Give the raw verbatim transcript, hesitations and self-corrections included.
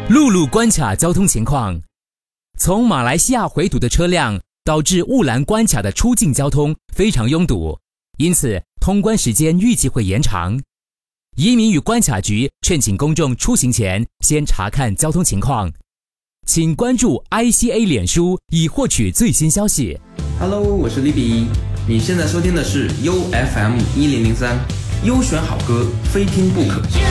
陆路关卡交通情况，从马来西亚回堵的车辆导致雾兰关卡的出境交通非常拥堵，因此通关时间预计会延长。移民与关卡局劝请公众出行前先查看交通情况，请关注 I C A 脸书以获取最新消息。 Hello， 我是利比，你现在收听的是 U F M 一零零三，优选好歌，非听不可。